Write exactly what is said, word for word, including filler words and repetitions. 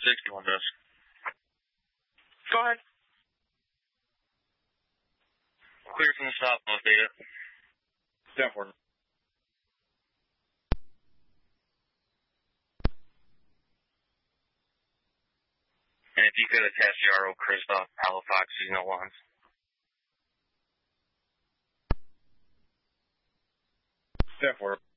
sixty-one desk. Go ahead. Clear from the stop, most data. ten four. And if you could attach the R O Christoph Halifax seasonal ones. ten four.